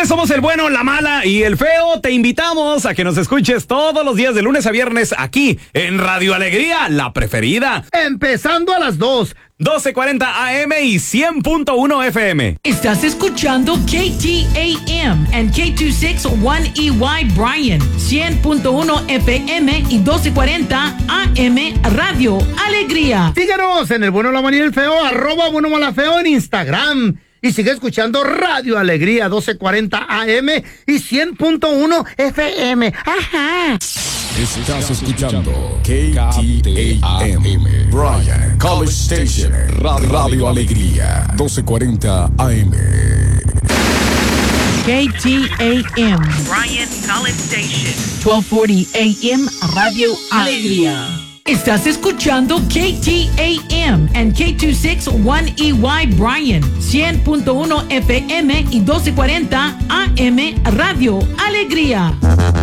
tardes, somos el bueno, la mala y el feo. Te invitamos a que nos escuches todos los días de lunes a viernes aquí en Radio Alegría, la preferida. Empezando a las 12:40 AM y 100.1 FM. Estás escuchando KTAM and K261EY Bryan, 100.1 FM y 12:40 AM Radio Alegría. Síguenos en el bueno, la mala y el feo, @bueno, mala, feo en Instagram. Y sigue escuchando Radio Alegría, 12:40 AM y 100.1 FM. Ajá. Estás escuchando KTAM Bryan College Station, Radio Alegría, 12:40 AM. KTAM Bryan College Station, 1240 AM Radio Alegría. Estás escuchando KTAM and K261EY Bryan, 100.1 FM y 12:40 AM Radio Alegría.